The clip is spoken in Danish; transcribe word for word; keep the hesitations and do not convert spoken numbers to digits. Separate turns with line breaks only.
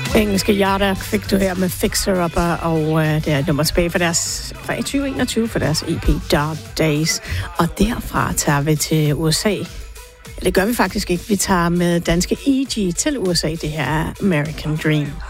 Engelske Yardar fik du her med Fixer Upper, og øh, det er nummer tilbage for deres fra tyve enogtyve for deres E P Dark Days. Og derfra tager vi til U S A. Det gør vi faktisk ikke. Vi tager med danske E G til U S A. Det her er American Dream.